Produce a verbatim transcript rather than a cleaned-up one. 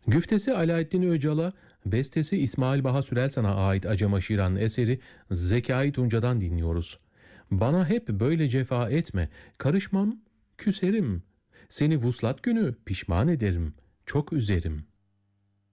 Güftesi Alaaddin Öcal'a, bestesi İsmail Baha Sürelsan'a ait Acema Şiran eseri Zekai Tunca'dan dinliyoruz. Bana hep böyle cefa etme, karışmam, küserim. Seni vuslat günü pişman ederim, çok üzerim.